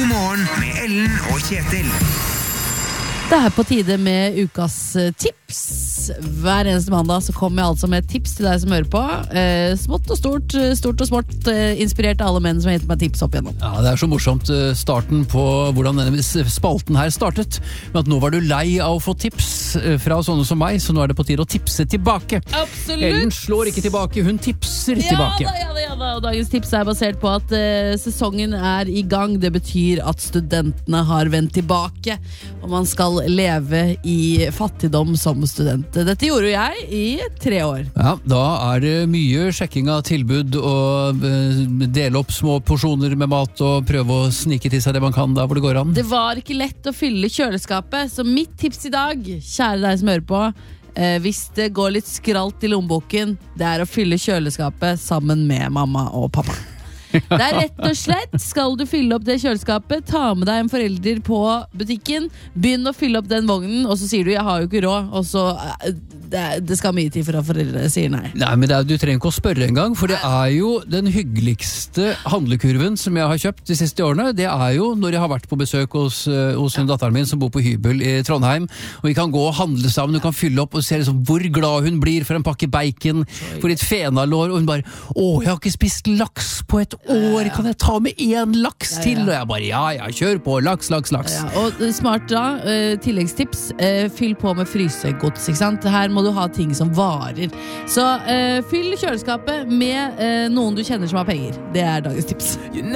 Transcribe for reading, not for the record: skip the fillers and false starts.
God morgen med Ellen og Kjetil. Det er på tide med ukas tips. Hver eneste mandag så kommer jeg altså med et tips til deg som hører på. Smått og stort, stort og smått, inspirert av alle menn som har gitt meg tips opp igjennom. Ja, det er så morsomt starten på hvordan denne spalten her startet. Men at nå var du lei av å få tips fra sånne som meg, så nå er det på tide å tipse tilbake. Absolutt! Ellen slår ikke tilbake, hun tipser tilbake. Ja da. Og dagens tips er basert på at sesongen er i gang. Det betyr at studentene har vendt tilbake, og man skal leve i fattigdom som student. Dette gjorde jeg i 3 år. Ja, da er det mye sjekking av tilbud og dele opp små porsjoner med mat og prøve å snike til seg det man kan der hvor det går an. Det var ikke lett å fylle kjøleskapet, så mitt tips i dag, kjære deg som hører på, hvis det går litt skralt i lommeboken, det er å fylle kjøleskapet sammen med mamma og pappa. Det er rett og slett, skal du fylle opp det kjøleskapet, ta med deg en forelder på butikken, begynn å fylle opp den vognen, og så sier du, jeg har jo ikke råd, og så det skal mye tid for at foreldre sier nei. Nei, men du trenger ikke å spørre en gang, for det er jo den hyggeligste handlekurven som jeg har kjøpt de siste årene. Det er jo når jeg har vært på besøk hos datteren min som bor på hybel i Trondheim, og vi kan gå og handle sammen, du kan fylle opp og se liksom hvor glad hun blir for en pakke bacon, for et fenalår, og hun bare, jeg har ikke spist laks på et år, kan jeg ta med 1 laks til? Og jeg bare, kjør på, laks. Ja, og smart da, tilleggstips, fyll på med frysegods, ikke sant? Her må du ha ting som varer. Så fyll kjøleskapet med noen du kjenner som har penger. Det er dagens tips.